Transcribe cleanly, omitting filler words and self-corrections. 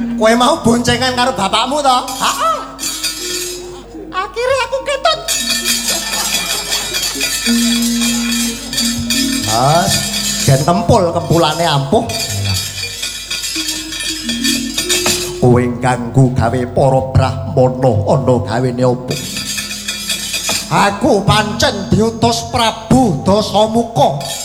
Kowe mau boncengan karo bapakmu to? Heeh. Akhire aku ketut. Mas, gen kempulane ampuh. Kowe ganggu gawe para brahmana ana gawene opo? Aku pancen diutus Prabu Dasamuka